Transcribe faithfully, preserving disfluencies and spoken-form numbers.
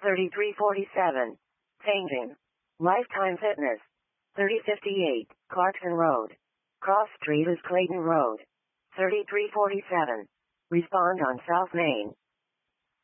thirty-three forty-seven. Changing. Lifetime Fitness. thirty fifty-eight, Clarkson Road. Cross Street is Clayton Road. thirty-three forty-seven. Respond on South Main.